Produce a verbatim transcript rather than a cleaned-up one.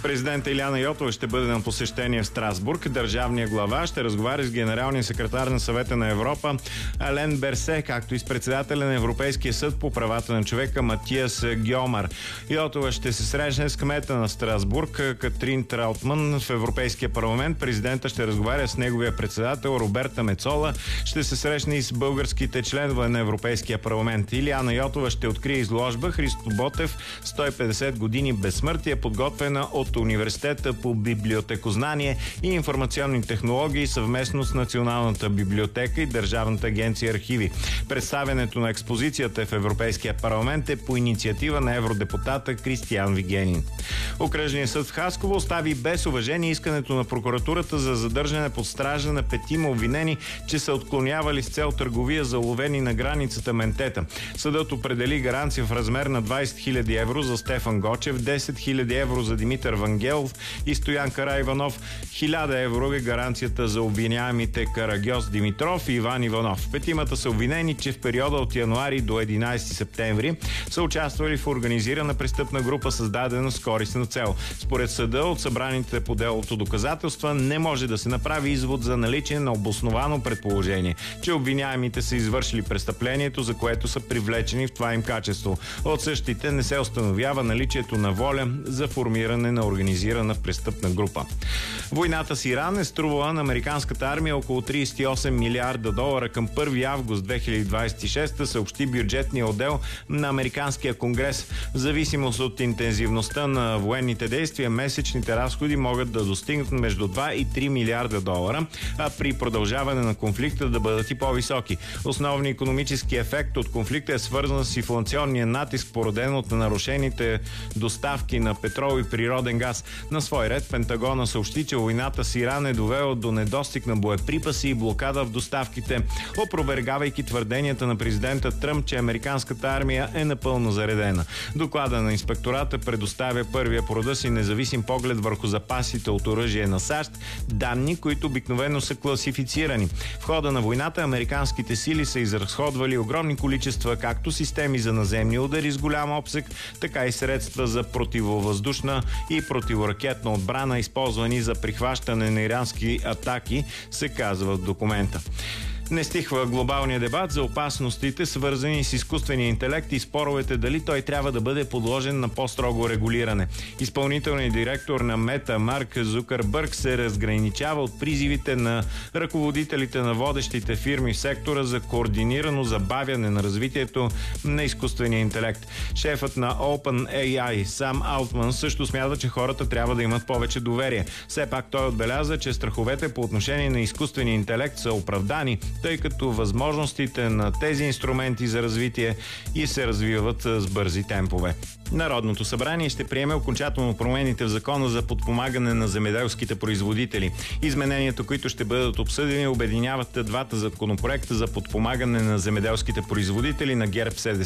Президента Илияна Йотова ще бъде на посещение в Страсбург. Държавният глава ще разговаря с генералния секретар на Съвета на Европа Ален Берсе, както и с председателя на Европейския съд по правата на човека Матиас Гьомар. Йотова ще се срещне с кмета на Страсбург Катрин Траутман. В Европейския парламент президента ще разговаря с неговия председател Роберта Мецола. Ще се срещне и с българските членове на Европейския парламент. Илияна Йотова ще открие изложба Христо Ботев сто и петдесет години безсмъртие, подготвена от Университета по библиотекознание и информационни технологии съвместно с Националната библиотека и Държавната агенция архиви. Представянето на експозицията в Европейския парламент е по инициатива на евродепутата Кристиан Вигенин. Окръжният съд в Хасково остави без уважение искането на прокуратурата за задържане под стража на петима обвинени, че са отклонявали с цел търговия за уловени на границата ментета. Съдът определи гаранция в размер на двадесет хиляди евро за Стефан Гочев, десет хиляди евро за Димитър Вангелов и Стоян Караиванов. хиляда евро е гаранцията за обвиняемите Карагьос Димитров и Иван Иванов. Петимата са обвинени, че в периода от януари до единадесети септември са участвали в организирана престъпна група, създадена с користна цел. Според съда, от събраните по делото доказателства не може да се направи извод за наличие на обосновано предположение, че обвиняемите са извършили престъплението, за което са привлечени в това им качество. От същите не се установява наличието на воля за формиране на организирана престъпна група. Войната с Иран е струвала на американската армия около тридесет и осем милиарда долара към първи август две хиляди двадесет и шеста, съобщи бюджетния отдел на Американския конгрес. В зависимост от интензивността на военните действия, месечните разходи могат да достигнат между два и три милиарда долара, а при продължаване на конфликта да бъдат и по-високи. Основният икономически ефект от конфликта е свързан с инфлационния натиск, породен от нарушените доставки на петрол и природен газ. На свой ред Пентагона съобщи, че войната с Иран е довела до недостиг на боеприпаси и блокада в доставките, опровергавайки твърденията на президента Тръмп, че американската армия е напълно заредена. Доклада на инспектората предоставя първия по рода си независим поглед върху запасите от оръжие на САЩ, данни, които обикновено са класифицирани. В хода на войната американските сили са изразходвали огромни количества както системи за наземни удари с голям обсег, така и средства за противовъздушна и противоракетна отбрана, използвани за прихващане на ирански атаки, се казва в документа. Не стихва глобалния дебат за опасностите, свързани с изкуствения интелект и споровете дали той трябва да бъде подложен на по-строго регулиране. Изпълнителният директор на Мета Марк Зукърбърг се разграничава от призивите на ръководителите на водещите фирми в сектора за координирано забавяне на развитието на изкуствения интелект. Шефът на OpenAI Сам Алтман също смята, че хората трябва да имат повече доверие. Все пак той отбеляза, че страховете по отношение на изкуствения интелект са оправдани, тъй като възможностите на тези инструменти за развитие и се развиват с бързи темпове. Народното събрание ще приеме окончателно промените в закона за подпомагане на земеделските производители. Измененията, които ще бъдат обсъдени, обединяват двата законопроекта за подпомагане на земеделските производители на ГЕРБ-СДС